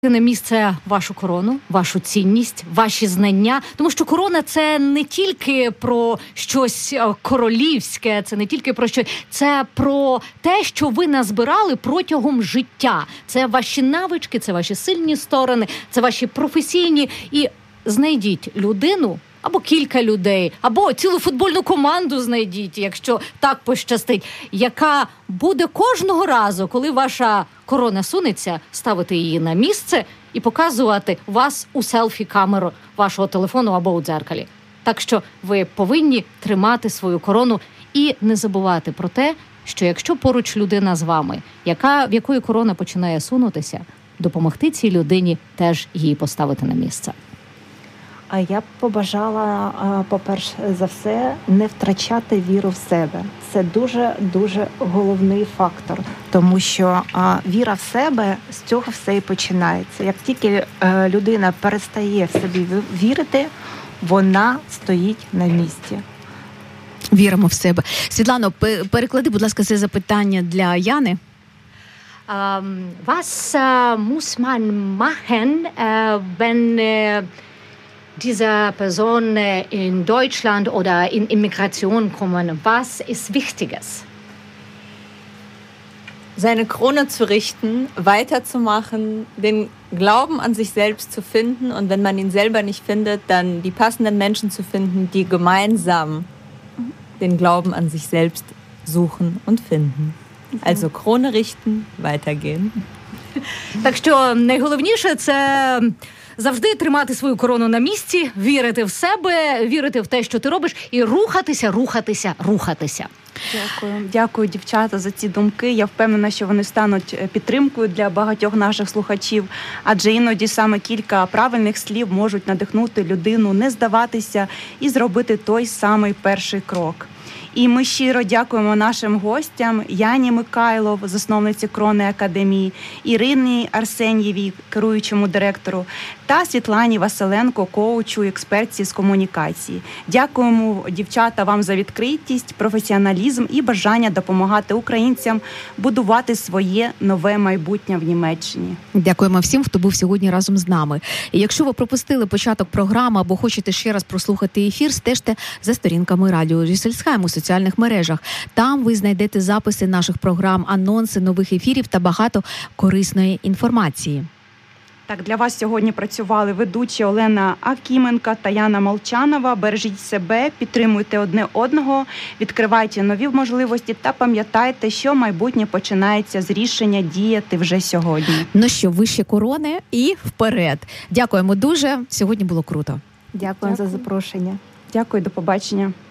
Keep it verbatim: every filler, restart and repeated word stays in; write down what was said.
на місце вашу корону, вашу цінність, ваші знання. Тому що корона – це не тільки про щось королівське, це не тільки про щось, це про те, що ви назбирали протягом життя. Це ваші навички, це ваші сильні сторони, це ваші професійні. І знайдіть людину, або кілька людей, або цілу футбольну команду знайдіть, якщо так пощастить, яка буде кожного разу, коли ваша корона сунеться, ставити її на місце і показувати вас у селфі-камеру вашого телефону або у дзеркалі. Так що ви повинні тримати свою корону і не забувати про те, що якщо поруч людина з вами, яка, в якої корона починає сунутися, допомогти цій людині теж її поставити на місце. А я б побажала, по-перше за все, не втрачати віру в себе. Це дуже-дуже головний фактор, тому що віра в себе, з цього все і починається. Як тільки людина перестає в собі вірити, вона стоїть на місці. Віримо в себе. Світлано, переклади, будь ласка, це запитання для Яни. Um, was uh, muss man machen, uh, wenn uh, diese Person in Deutschland oder in Immigration kommen? Was ist Wichtiges? Seine Krone zu richten, weiterzumachen, den Glauben an sich selbst zu finden und wenn man ihn selber nicht findet, dann die passenden Menschen zu finden, die gemeinsam den Glauben an sich selbst suchen und finden. Also Krone richten, weitergehen. Так що найголовніше – це завжди тримати свою корону на місці, вірити в себе, вірити в те, що ти робиш, і рухатися, рухатися, рухатися. Дякую. Дякую, дівчата, за ці думки. Я впевнена, що вони стануть підтримкою для багатьох наших слухачів, адже іноді саме кілька правильних слів можуть надихнути людину не здаватися і зробити той самий перший крок. І ми щиро дякуємо нашим гостям Яні Микайлов, засновниці Крони Академії, Ірині Арсенєвій, керуючому директору, та Світлані Василенко, коучу, експертці з комунікації. Дякуємо, дівчата, вам за відкритість, професіоналізм і бажання допомагати українцям будувати своє нове майбутнє в Німеччині. Дякуємо всім, хто був сьогодні разом з нами. І якщо ви пропустили початок програми або хочете ще раз прослухати ефір, стежте за сторінками радіо Рісельсхайм у соціальних мережах. Там ви знайдете записи наших програм, анонси нових ефірів та багато корисної інформації. Так, для вас сьогодні працювали ведучі Олена Акіменка та Яна Молчанова. Бережіть себе, підтримуйте одне одного, відкривайте нові можливості та пам'ятайте, що майбутнє починається з рішення діяти вже сьогодні. Ну що, вище корони і вперед. Дякуємо дуже. Сьогодні було круто. Дякую, Дякую. за запрошення. Дякую, до побачення.